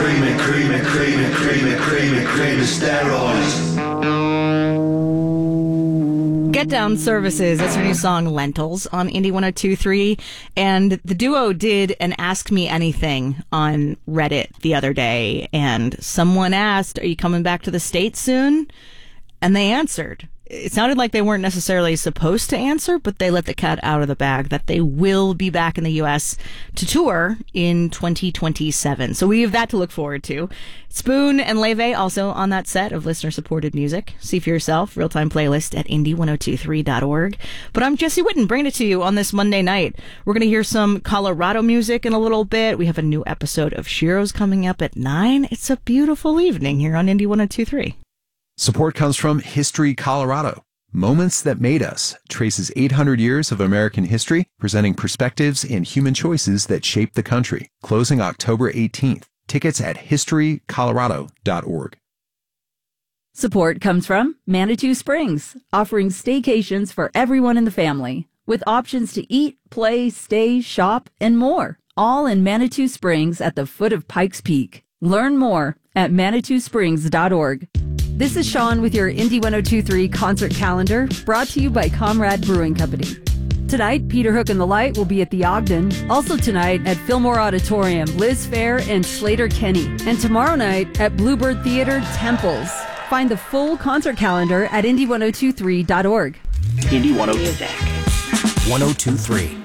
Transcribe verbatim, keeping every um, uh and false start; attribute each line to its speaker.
Speaker 1: cream it, cream it, cream it, cream it, cream it, cream it, steroids.
Speaker 2: Get Down Services, that's her new song Lentils on Indie one oh two point three. And the duo did an Ask Me Anything on Reddit the other day. And someone asked, are you coming back to the States soon? And they answered. It sounded like they weren't necessarily supposed to answer, but they let the cat out of the bag that they will be back in the U S to tour in twenty twenty-seven. So we have that to look forward to. Spoon and Leve also on that set of listener-supported music. See for yourself, real-time playlist at indie ten twenty-three dot org. But I'm Jesse Whitten, bringing it to you on this Monday night. We're going to hear some Colorado music in a little bit. We have a new episode of Shiro's coming up at nine. It's a beautiful evening here on Indie ten twenty-three.
Speaker 3: Support comes from History Colorado. Moments That Made Us traces eight hundred years of American history, presenting perspectives and human choices that shaped the country. Closing October eighteenth. Tickets at history colorado dot org.
Speaker 4: Support comes from Manitou Springs, offering staycations for everyone in the family, with options to eat, play, stay, shop, and more, all in Manitou Springs at the foot of Pikes Peak. Learn more at manitou springs dot org. This is Sean with your Indie ten twenty-three concert calendar, brought to you by Comrade Brewing Company. Tonight, Peter Hook and the Light will be at the Ogden. Also tonight at Fillmore Auditorium, Liz Fair and Slater Kenny. And tomorrow night at Bluebird Theater, Temples. Find the full concert calendar at indie ten twenty-three dot org.
Speaker 5: Indie ten twenty-three.